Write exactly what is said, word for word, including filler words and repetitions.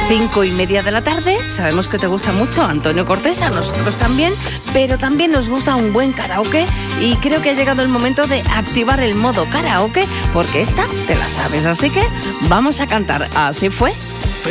Cinco y media de la tarde. Sabemos que te gusta mucho Antonio Cortés, a nosotros también, pero también nos gusta un buen karaoke y creo que ha llegado el momento de activar el modo karaoke porque esta te la sabes, así que vamos a cantar. Así fue.